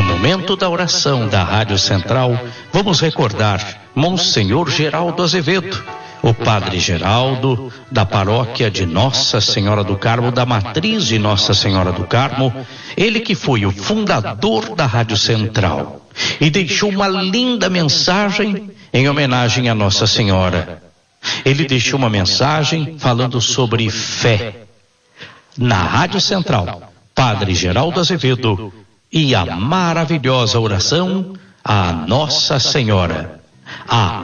momento da oração da Rádio Central, vamos recordar Monsenhor Geraldo Azevedo, o Padre Geraldo, da paróquia de Nossa Senhora do Carmo, da matriz de Nossa Senhora do Carmo, ele que foi o fundador da Rádio Central e deixou uma linda mensagem em homenagem a Nossa Senhora. Ele deixou uma mensagem falando sobre fé. Na Rádio Central, Padre Geraldo Azevedo e a maravilhosa oração a Nossa Senhora. A